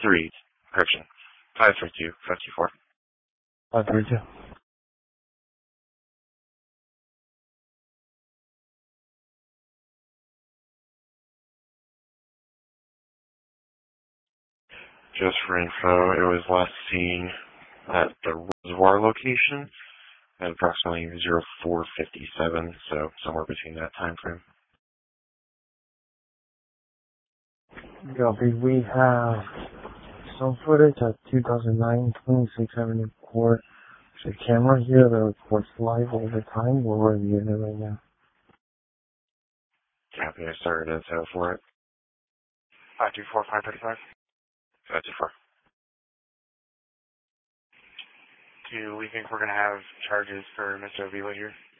532-54. 532. Just for info, it was last seen at the Reservoir location at approximately 0457, so somewhere between that time frame. Copy. We have some footage at 2009 26th Avenue Court. There's a camera here that records live over time. We're reviewing it right now. Copy, I started info for it. 524-535. 524. Do we think we're going to have charges for Mr. Avila here?